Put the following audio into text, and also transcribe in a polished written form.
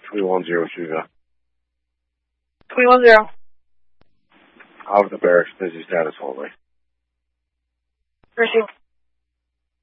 310 with you, 310. Out of the barracks, busy status only. Received.